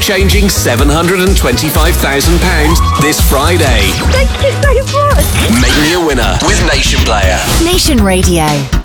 life-changing £725,000 this Friday. Thank you so much. Make me a winner with Nation Player. Nation Radio.